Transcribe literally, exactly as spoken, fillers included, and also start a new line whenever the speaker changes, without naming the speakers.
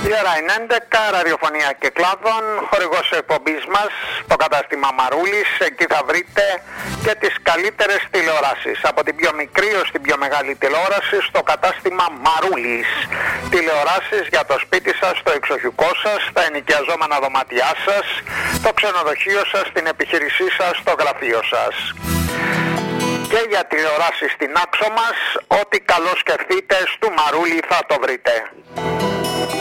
Η ώρα είναι έντεκα, ραδιοφωνία και κλάδων, χορηγός εκπομπής μας, το κατάστημα Μαρούλης. Εκεί θα βρείτε και τις καλύτερες τηλεοράσεις, από την πιο μικρή ως την πιο μεγάλη τηλεόραση, στο κατάστημα Μαρούλης. Τηλεοράσεις για το σπίτι σας, το εξοχικό σας, τα ενοικιαζόμενα δωμάτια σας, το ξενοδοχείο σας, την επιχείρησή σας, το γραφείο σας. Και για τηλεοράσεις στην άξο μας, ό,τι καλό σκεφτείτε, στο Μαρούλη θα το βρείτε.